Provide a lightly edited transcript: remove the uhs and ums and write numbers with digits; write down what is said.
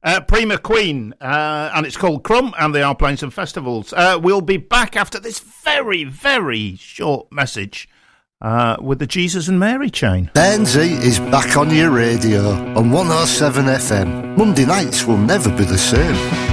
Prima Queen, and it's called Crumb, and they are playing some festivals. We'll be back after this very, very short message with the Jesus and Mary chain. Benzie is back on your radio on 107 FM. Monday nights will never be the same.